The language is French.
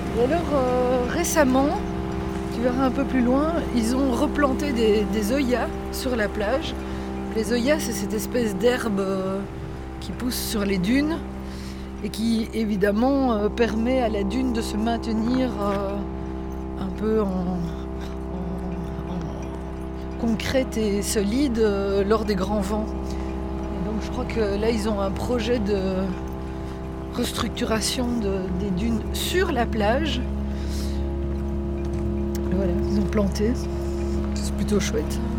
Et alors récemment, tu verras un peu plus loin, ils ont replanté des œillats sur la plage. Les œillats, c'est cette espèce d'herbe qui pousse sur les dunes et qui évidemment permet à la dune de se maintenir un peu en concrète et solide lors des grands vents. Et donc je crois que là ils ont un projet de restructuration des dunes sur la plage. Voilà, ils ont planté, c'est plutôt chouette.